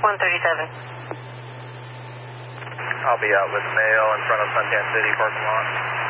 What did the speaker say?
137. I'll be out with mail in front of Suntan City parking lot.